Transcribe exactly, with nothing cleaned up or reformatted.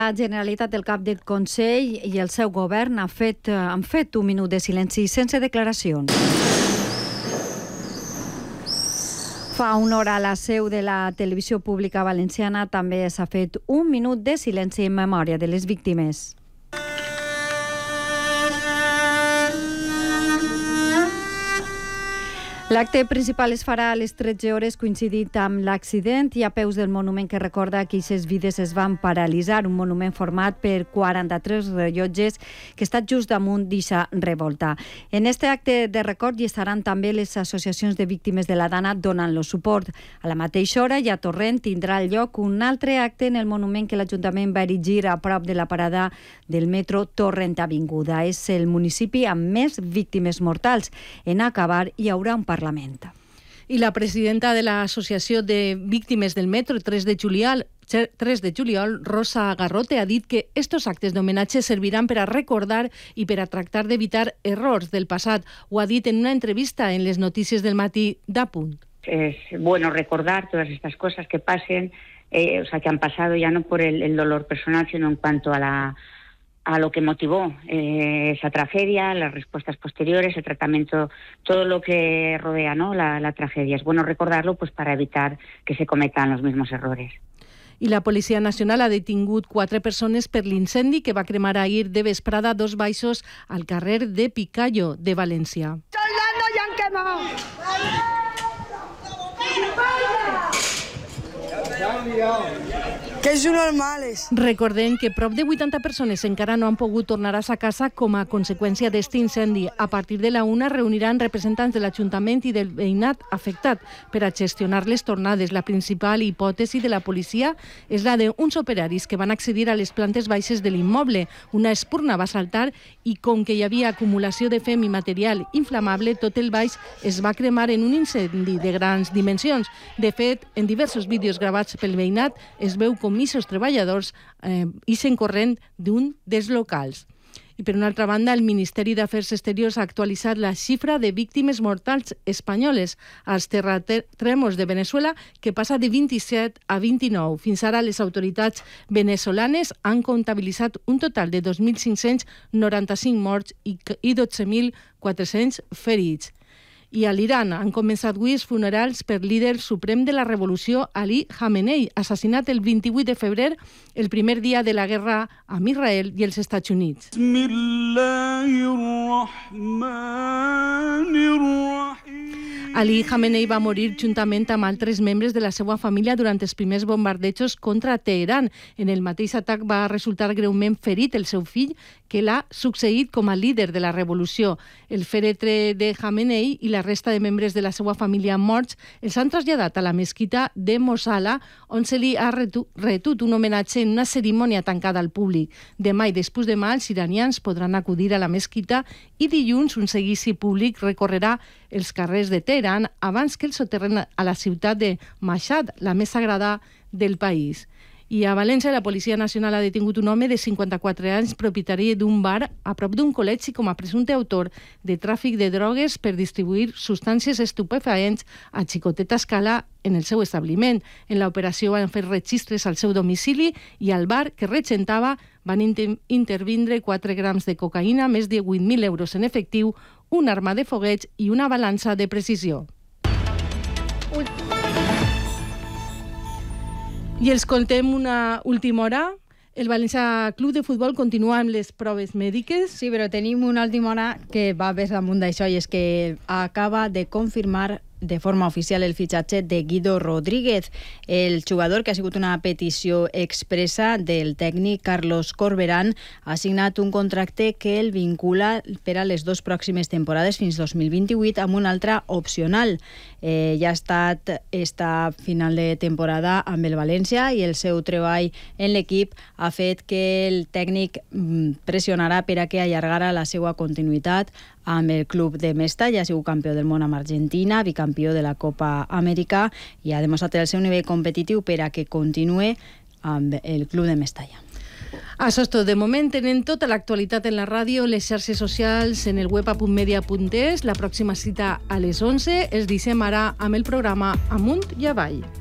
La Generalitat, el cap del Consell i el seu govern ha fet, han fet un minut de silenci sense declaracions. Fa una hora a la seu de la televisió pública valenciana també s'ha fet un minut de silenci en memòria de les víctimes. L'acte principal es farà a les tretze hores, coincidint amb l'accident i a peus del monument que recorda que aquestes vides es van paralitzar, un monument format per quaranta-tres rellotges que està just damunt d'aquesta revolta. En este acte de record hi estaran també les associacions de víctimes de la Dana donant-lo suport. A la mateixa hora i a Torrent tindrà lloc un altre acte en el monument que l'Ajuntament va erigir a prop de la parada del metro Torrent Avinguda. És el municipi amb més víctimes mortals. En acabar hi haurà un parlament. I la presidenta de l'Associació de Víctimes del Metro tres de juliol, tres de juliol, Rosa Garrote, ha dit que estos actes d'homenatge serviran per a recordar i per a tractar d'evitar errors del passat. Ho ha dit en una entrevista en les notícies del matí d'Apunt. Es bueno recordar todas estas cosas que pasen, eh, o sea, que han pasado ya no por el, el dolor personal, sino en cuanto a la a lo que motivó eh, esa tragedia, las respuestas posteriores, el tratamiento, todo lo que rodea, ¿no?, la, la tragedia. Es bueno recordarlo pues para evitar que se cometan los mismos errores. I la Policia Nacional ha detingut quatre persones per l'incendi que va cremar ahir de vesprada dos baixos al carrer de Picallo de València. ¡Soldando y han quemado! Que són normales. Recordem que prop de vuitanta persones encara no han pogut tornar a sa casa com a conseqüència d'aquest incendi. A partir de la una reuniran representants de l'Ajuntament i del veïnat afectat per a gestionar les tornades. La principal hipòtesi de la policia és la d'uns operaris que van accedir a les plantes baixes de l'immoble. Una espurna va saltar i com que hi havia acumulació de fem i material inflamable, tot el baix es va cremar en un incendi de grans dimensions. De fet, en diversos vídeos gravats pel veïnat es veu com missos treballadors eh, ixen corrent d'un dels locals. I per una altra banda, el Ministeri d'Afers Exteriors ha actualitzat la xifra de víctimes mortals espanyoles als terratrèmols de Venezuela, que passa de vint-i-set a vint-i-nou. Fins ara, les autoritats venezolanes han comptabilitzat un total de dos mil cinc-cents noranta-cinc morts i dotze mil quatre-cents ferits. I a l'Iran han començat avui els funerals per líder suprem de la revolució Ali Khamenei, assassinat el vint-i-vuit de febrer, el primer dia de la guerra amb Israel i els Estats Units. Ali Khamenei va morir juntament amb altres membres de la seva família durant els primers bombardejos contra Teheran. En el mateix atac va resultar greument ferit el seu fill, que l'ha succeït com a líder de la revolució. El fèretre de Khamenei i la resta de membres de la seva família morts els han traslladat a la mesquita de Mosala, on se li ha retut un homenatge en una cerimònia tancada al públic. Demà i després demà els iranians podran acudir a la mesquita i dilluns un seguici públic recorrerà els carrers de Teheran abans que el soterren a la ciutat de Mashhad, la més sagrada del país. I a València, la Policia Nacional ha detingut un home de cinquanta-quatre anys, propietari d'un bar a prop d'un col·legi, com a presumpte autor de tràfic de drogues per distribuir substàncies estupefaents a xicoteta escala en el seu establiment. En l'operació van fer registres al seu domicili i al bar que regentava van inter intervindre quatre grams de cocaïna, més de vuit mil euros en efectiu, una arma de fogueig i una balança de precisió. Ui. I els contem una última hora. El València Club de Futbol continua amb les proves mèdiques. Sí, però tenim una última hora que va més damunt d'això i és que acaba de confirmar de forma oficial el fitxatge de Guido Rodríguez, el jugador que ha sigut una petició expressa del tècnic Carlos Corberán. Ha signat un contracte que el vincula per a les dues pròximes temporades fins dos mil vint-i-vuit amb un altre opcional. Eh, ja ha estat esta final de temporada amb el València i el seu treball en l'equip ha fet que el tècnic pressionarà per a que allargara la seva continuïtat amb el club de Mestalla. Ha sigut campió del món amb Argentina, bicampió de la Copa Amèrica i ha demostrat el seu nivell competitiu per a que continue amb el club de Mestalla. Això és tot. De moment tenen tota l'actualitat en la ràdio, les xarxes socials, en el web a punt media punt es. La pròxima cita a les onze. Els deixem ara amb el programa Amunt i Avall.